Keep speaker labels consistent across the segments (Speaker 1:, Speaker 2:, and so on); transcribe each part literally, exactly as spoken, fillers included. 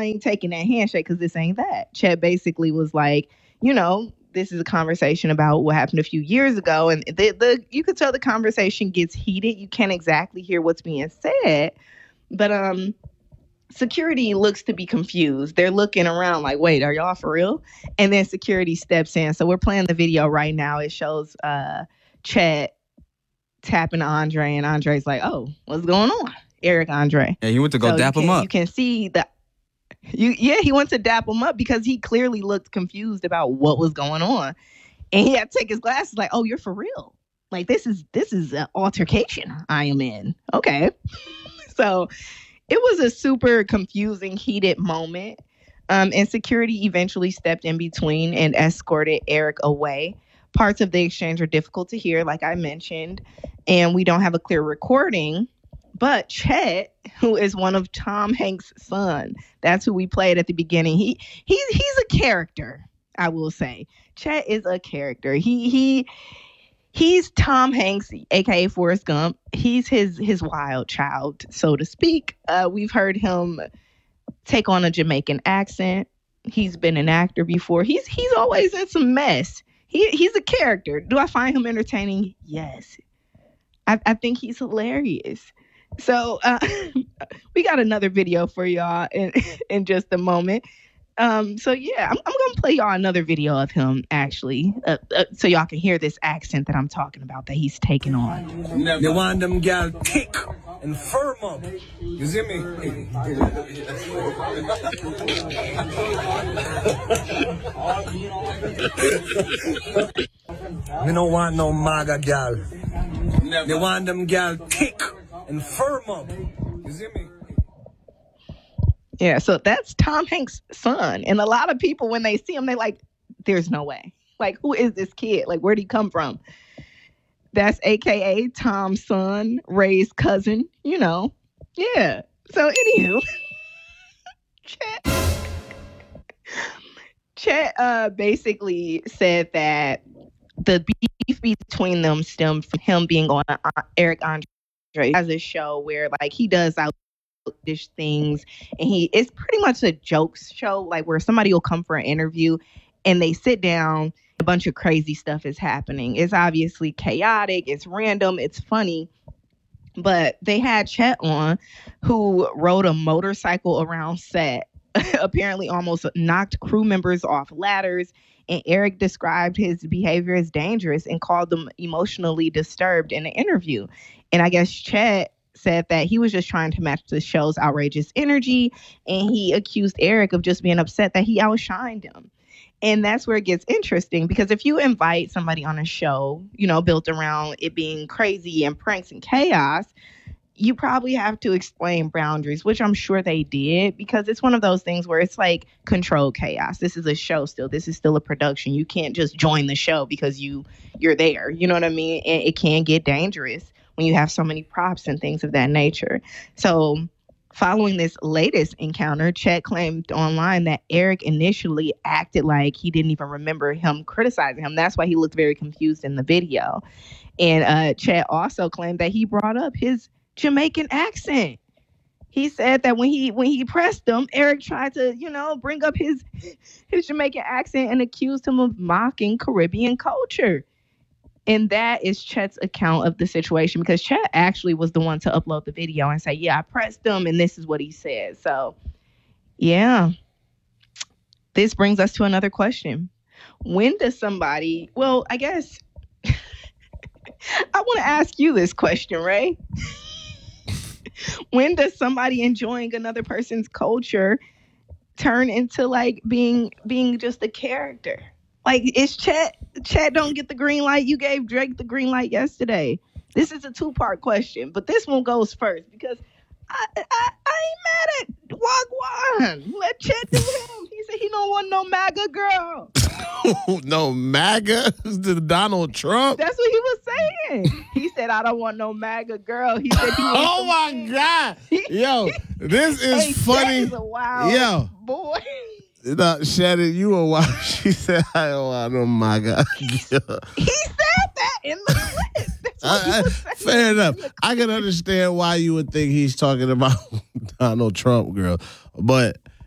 Speaker 1: I ain't taking that handshake because this ain't that. Chet basically was like, you know, this is a conversation about what happened a few years ago. And the, the you could tell the conversation gets heated. You can't exactly hear what's being said. But um, security looks to be confused. They're looking around like, wait, are y'all for real? And then security steps in. So we're playing the video right now. It shows uh, Chet tapping Andre, and Andre's like, oh, what's going on? Eric Andre.
Speaker 2: Yeah, he went to go
Speaker 1: so
Speaker 2: dap
Speaker 1: can,
Speaker 2: him up.
Speaker 1: You can see the You, yeah, he went to dap him up because he clearly looked confused about what was going on, and he had to take his glasses. Like, oh, you're for real? Like this is this is an altercation I am in. Okay, so it was a super confusing, heated moment. Um, and security eventually stepped in between and escorted Eric away. Parts of the exchange are difficult to hear, like I mentioned, and we don't have a clear recording. But Chet, who is one of Tom Hanks' son, that's who we played at the beginning. He he's he's a character, I will say. Chet is a character. He he he's Tom Hanks, aka Forrest Gump. He's his his wild child, so to speak. Uh, we've heard him take on a Jamaican accent. He's been an actor before. He's he's always in some mess. He he's a character. Do I find him entertaining? Yes. I, I think he's hilarious. So uh, we got another video for y'all in, in just a moment. Um, so yeah, I'm, I'm gonna play y'all another video of him actually, uh, uh, so y'all can hear this accent that I'm talking about that he's taking on.
Speaker 3: They want them gal thick and firm up. You see me? Me don't want no MAGA gal. They want them gal thick and firm up. You see me?
Speaker 1: Yeah, so that's Tom Hanks' son. And a lot of people, when they see him, they're like, there's no way. Like, who is this kid? Like, where'd he come from? That's A K A Tom's son, Ray's cousin, you know. Yeah. So, anywho, Chet, Chet uh, basically said that the beef between them stemmed from him being on uh, Eric Andre has a show where, like, he does outdish things, and he it's pretty much a jokes show, like where somebody will come for an interview and they sit down, a bunch of crazy stuff is happening. It's obviously chaotic, it's random, it's funny. But they had Chet on, who rode a motorcycle around set, apparently almost knocked crew members off ladders. And Eric described his behavior as dangerous and called them emotionally disturbed in an interview. And I guess Chet said that he was just trying to match the show's outrageous energy. And he accused Eric of just being upset that he outshined him. And that's where it gets interesting, because if you invite somebody on a show, you know, built around it being crazy and pranks and chaos, you probably have to explain boundaries, which I'm sure they did, because it's one of those things where it's like controlled chaos. This is a show still. This is still a production. You can't just join the show because you, you're there. You know what I mean? And it can get dangerous when you have so many props and things of that nature. So following this latest encounter, Chet claimed online that Eric initially acted like he didn't even remember him criticizing him. That's why he looked very confused in the video. And uh, Chet also claimed that he brought up his Jamaican accent. He said that when he when he pressed him, Eric tried to, you know, bring up his his Jamaican accent and accused him of mocking Caribbean culture. And that is Chet's account of the situation, because Chet actually was the one to upload the video and say, yeah, I pressed him and this is what he said. So, yeah. This brings us to another question. When does somebody, well, I guess I want to ask you this question, Ray. When does somebody enjoying another person's culture turn into like being being just a character? Like, it's Chet. Chet don't get the green light. You gave Drake the green light yesterday. This is a two-part question, but this one goes first because I I, I ain't mad at Wagwan. Let Chet do him. He said he don't want no MAGA girl.
Speaker 4: No MAGA? The Donald Trump?
Speaker 1: That's what he was saying. He said, I don't want no MAGA girl. He said he wants
Speaker 4: Oh, my
Speaker 1: things.
Speaker 4: God. Yo, this is
Speaker 1: Hey,
Speaker 4: funny.
Speaker 1: Chet is a wild
Speaker 4: Yo.
Speaker 1: boy.
Speaker 4: No, Shannon, you were wild. She said, I don't want no MAGA.
Speaker 1: He said that in the clip. That's what
Speaker 4: I,
Speaker 1: he
Speaker 4: I,
Speaker 1: was saying.
Speaker 4: fair enough. I can understand why you would think he's talking about Donald Trump girl. But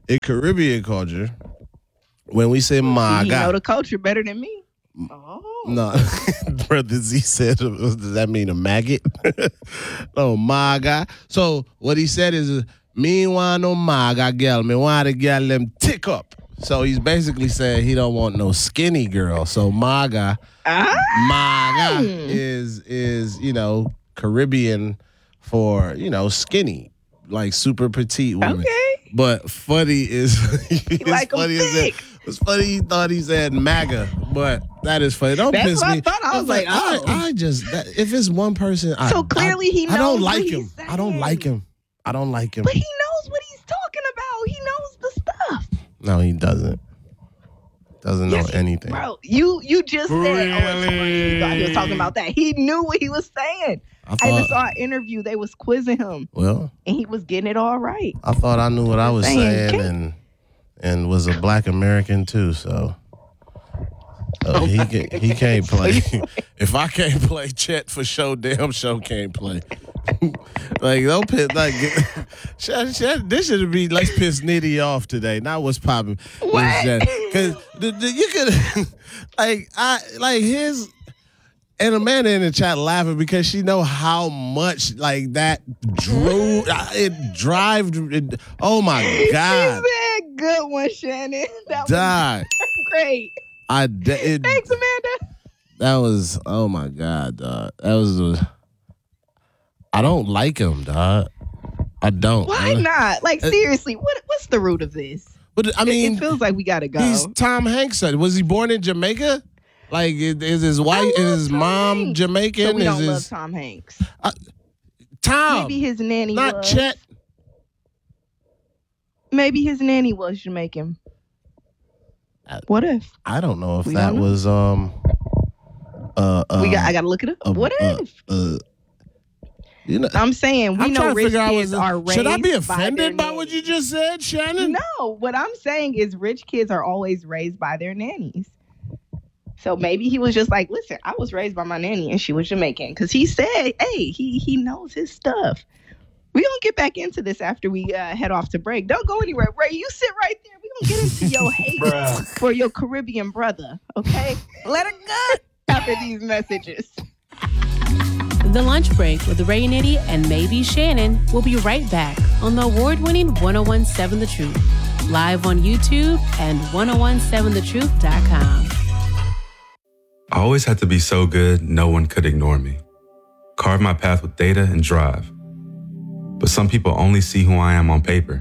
Speaker 4: in Caribbean culture, when we say "my
Speaker 1: You
Speaker 4: God,"
Speaker 1: know the culture better than me. Oh.
Speaker 4: no, Brother Z said, does that mean a maggot? Oh, my God. So what he said is, me want no my God girl, me want the girl them tick up. So he's basically saying he don't want no skinny girl. So maga,
Speaker 1: Ah.
Speaker 4: maga is is you know Caribbean for you know skinny, like super petite women.
Speaker 1: Okay.
Speaker 4: But funny is it's
Speaker 1: like 'em
Speaker 4: funny is that
Speaker 1: thick.
Speaker 4: it's funny he thought he said MAGA, but that is funny. Don't
Speaker 1: That's
Speaker 4: piss
Speaker 1: what I
Speaker 4: me.
Speaker 1: thought. I was like,
Speaker 4: I,
Speaker 1: oh.
Speaker 4: I just that, if it's one person, I,
Speaker 1: So clearly
Speaker 4: I,
Speaker 1: he
Speaker 4: I don't
Speaker 1: knows
Speaker 4: like
Speaker 1: what
Speaker 4: him.
Speaker 1: he's
Speaker 4: I don't like
Speaker 1: saying.
Speaker 4: him. I don't like him.
Speaker 1: But he knows what he's talking about. He knows the stuff.
Speaker 4: No, he doesn't. Doesn't know
Speaker 1: Yes, he-
Speaker 4: anything.
Speaker 1: Bro, you you just said, oh, it's funny. He thought he was talking about that. He knew what he was saying.
Speaker 4: I
Speaker 1: I even
Speaker 4: thought,
Speaker 1: saw an interview. They was quizzing him,
Speaker 4: well,
Speaker 1: and he was getting it all right.
Speaker 4: I thought I knew what I was
Speaker 1: Saying,
Speaker 4: saying
Speaker 1: can't-
Speaker 4: and and was a black American too, so uh, he can, he can't play. If I can't play, Chet for show damn show can't play. Like don't piss like shut, shut, this should be let's piss Nitty off today. Not what's popping.
Speaker 1: What?
Speaker 4: Because you could like I like his. And Amanda in the chat laughing because she know how much like that drew it drive. It, oh my God!
Speaker 1: She said, "Good one, Shannon." That
Speaker 4: Die.
Speaker 1: was great.
Speaker 4: I it,
Speaker 1: Thanks, Amanda.
Speaker 4: that was oh my God, dog. That was. Uh, I don't like him, dog. I don't.
Speaker 1: Why
Speaker 4: I,
Speaker 1: not? Like seriously, what what's the root of this?
Speaker 4: But I
Speaker 1: It-
Speaker 4: mean,
Speaker 1: it, feels like we gotta go.
Speaker 4: he's Tom Hanks' son. Was he born in Jamaica? Like, is, is his wife,
Speaker 1: I
Speaker 4: is
Speaker 1: love
Speaker 4: his
Speaker 1: Tom
Speaker 4: mom
Speaker 1: Hanks.
Speaker 4: Jamaican?
Speaker 1: So we
Speaker 4: is
Speaker 1: don't
Speaker 4: his
Speaker 1: love Tom Hanks.
Speaker 4: Tom?
Speaker 1: Maybe his nanny
Speaker 4: not
Speaker 1: was.
Speaker 4: Chet.
Speaker 1: Maybe his nanny was Jamaican.
Speaker 4: I-
Speaker 1: What if?
Speaker 4: I don't know if
Speaker 1: We
Speaker 4: that
Speaker 1: don't know.
Speaker 4: was um. Uh, uh,
Speaker 1: we got. I gotta look it up.
Speaker 4: uh,
Speaker 1: what
Speaker 4: uh,
Speaker 1: if?
Speaker 4: Uh, you know,
Speaker 1: I'm saying we
Speaker 4: I'm
Speaker 1: know
Speaker 4: trying to
Speaker 1: rich
Speaker 4: figure out
Speaker 1: kids
Speaker 4: was,
Speaker 1: are raised.
Speaker 4: should I be
Speaker 1: by,
Speaker 4: offended
Speaker 1: their
Speaker 4: by, what you
Speaker 1: nannies.
Speaker 4: just said, Shannon?
Speaker 1: No, what I'm saying is rich kids are always raised by their nannies. So maybe he was just like, listen, I was raised by my nanny and she was Jamaican. Because he said, hey, he he knows his stuff. We're going to get back into this after we uh, head off to break. Don't go anywhere. Ray, you sit right there. We're going to get into your hate for your Caribbean brother, okay? Let it go after these messages.
Speaker 2: The Lunch Break with Ray Nitty and maybe Shannon will be right back on the award-winning ten seventeen The Truth, live on YouTube and ten seventeen the truth dot com.
Speaker 5: I always had to be so good, no one could ignore me. Carve my path with data and drive. But some people only see who I am on paper.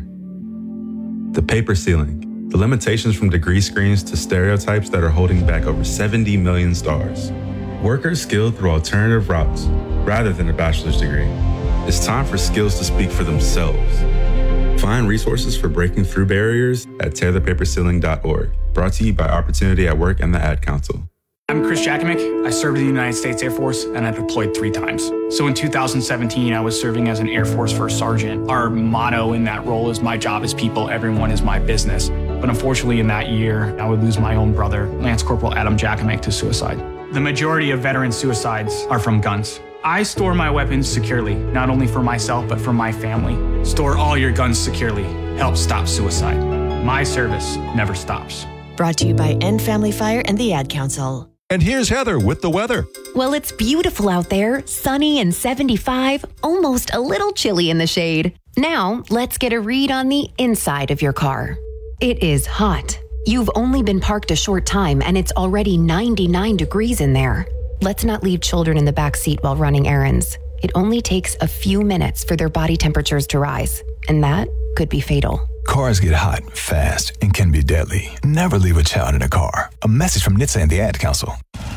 Speaker 5: The paper ceiling, the limitations from degree screens to stereotypes that are holding back over seventy million stars. Workers skilled through alternative routes rather than a bachelor's degree. It's time for skills to speak for themselves. Find resources for breaking through barriers at tear the paper ceiling dot org. Brought to you by Opportunity at Work and the Ad Council.
Speaker 6: I'm Chris Jakomick. I served in the United States Air Force and I deployed three times. So in two thousand seventeen, I was serving as an Air Force First Sergeant. Our motto in that role is my job is people, everyone is my business. But unfortunately in that year, I would lose my own brother, Lance Corporal Adam Jakomick, to suicide. The majority of veteran suicides are from guns. I store my weapons securely, not only for myself, but for my family. Store all your guns securely. Help stop suicide. My service never stops.
Speaker 7: Brought to you by End Family Fire and the Ad Council.
Speaker 8: And here's Heather with the weather.
Speaker 9: Well, it's beautiful out there, sunny and seventy-five, almost a little chilly in the shade. Now, let's get a read on the inside of your car. It is hot. You've only been parked a short time and it's already ninety-nine degrees in there. Let's not leave children in the back seat while running errands. It only takes a few minutes for their body temperatures to rise, and that could be fatal.
Speaker 8: Cars get hot, fast, and can be deadly. Never leave a child in a car. A message from N H T S A and the Ad Council.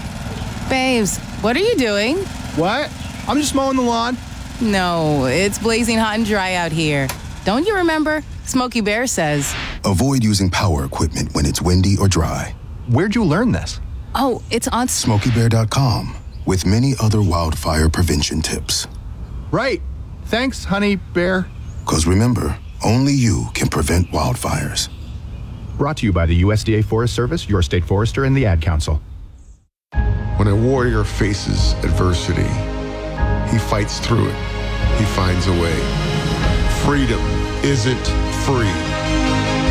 Speaker 10: Babes, what are you doing?
Speaker 11: What? I'm just mowing the lawn.
Speaker 10: No, it's blazing hot and dry out here. Don't you remember? Smokey Bear says.
Speaker 12: Avoid using power equipment when it's windy or dry.
Speaker 11: Where'd you learn this?
Speaker 10: Oh, it's on
Speaker 12: Smokey Bear dot com with many other wildfire prevention tips.
Speaker 11: Right. Thanks, honey bear.
Speaker 12: Because remember, only you can prevent wildfires.
Speaker 11: Brought to you by the U S D A Forest Service, your state forester, and the Ad Council.
Speaker 13: When a warrior faces adversity, he fights through it. He finds a way. Freedom isn't free.